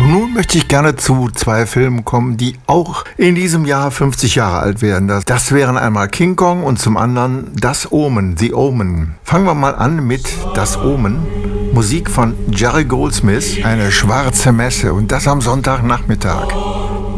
Nun möchte ich gerne zu 2 Filmen kommen, die auch in diesem Jahr 50 Jahre alt werden. Das wären einmal King Kong und zum anderen Das Omen, The Omen. Fangen wir mal an mit Das Omen. Musik von Jerry Goldsmith, eine schwarze Messe und das am Sonntagnachmittag.